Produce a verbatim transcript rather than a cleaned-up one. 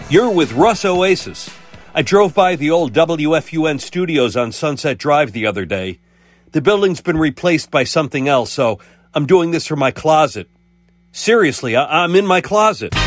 You're with Russ Oasis. I drove by the old W F U N studios on Sunset Drive the other day. The building's been replaced by something else, so I'm doing this from my closet. Seriously, I- I'm in my closet.